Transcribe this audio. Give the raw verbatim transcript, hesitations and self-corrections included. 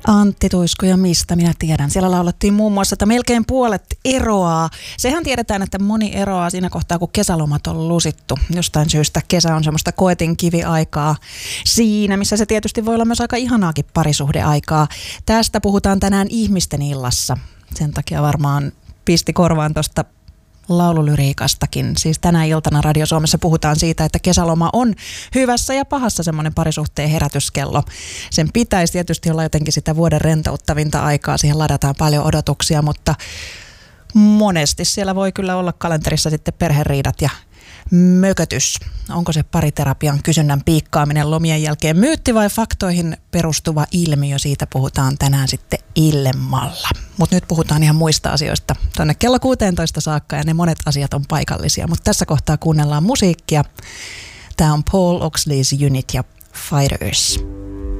Antti Tuisku ja mistä minä tiedän. Siellä laulettiin muun muassa, että melkein puolet eroaa. Sehän tiedetään, että moni eroaa siinä kohtaa, kun kesälomat on lusittu. Jostain syystä kesä on semmoista koetinkiviaikaa siinä, missä se tietysti voi olla myös aika ihanaakin parisuhdeaikaa. Tästä puhutaan tänään ihmisten illassa. Sen takia varmaan pisti korvaan tuosta laululyriikastakin. Siis tänä iltana Radio Suomessa puhutaan siitä, että kesäloma on hyvässä ja pahassa semmoinen parisuhteen herätyskello. Sen pitäisi tietysti olla jotenkin sitä vuoden rentouttavinta aikaa. Siihen ladataan paljon odotuksia, mutta monesti siellä voi kyllä olla kalenterissa sitten perheriidat ja mökötys. Onko se pariterapian kysynnän piikkaaminen lomien jälkeen myytti vai faktoihin perustuva ilmiö? Siitä puhutaan tänään sitten illemmalla. Mutta nyt puhutaan ihan muista asioista tuonne kello kuusitoista saakka ja ne monet asiat on paikallisia. Mutta tässä kohtaa kuunnellaan musiikkia. Tämä on Paul Oxley's Unit ja Fighters.